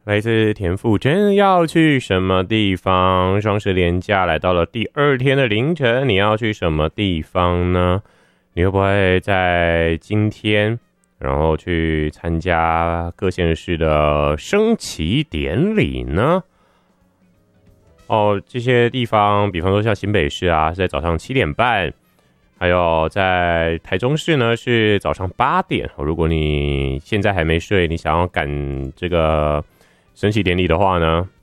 来自田馥甄要去什么地方？双十连假来到了第2天的凌晨，你要去什么地方呢？你会不会在今天，然后去参加各县市的升旗典礼呢？这些地方，比方说像新北市啊，是在早上7点半，还有在台中市呢是早上8点。如果你现在还没睡，你想要赶这个升旗典礼的话呢，